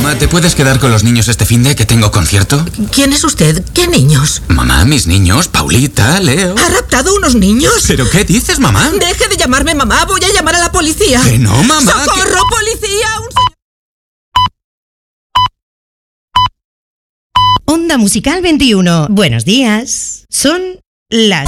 Mamá, ¿te puedes quedar con los niños este finde que tengo concierto? ¿Quién es usted? ¿Qué niños? Mamá, mis niños, Paulita, Leo... ¿Ha raptado unos niños? ¿Pero qué dices, mamá? Deje de llamarme mamá, voy a llamar a la policía. Que no, mamá. ¡Socorro, policía! Onda Musical 21. Buenos días. Son las